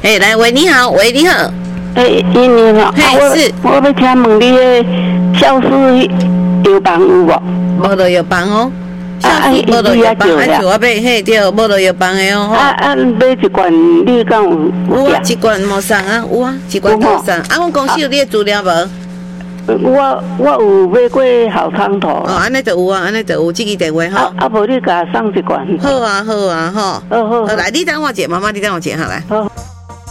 哎，来，喂，你好，喂，你好。 你好，我要请问你的超市药房有无？ 无就药房哦。无就药房，像我买迄对，无就药房的哦。 买一罐，你敢有？ 有啊，一罐无送啊，有啊，一罐无送。阮公司有你的资料无？ 我有买过好汤头。 哦，安尼就有啊，安尼就有这个电话吼。 无你甲送一罐。 好啊，好啊，吼。 好。 来，你等我一下，妈妈，你等我一下，来。 好。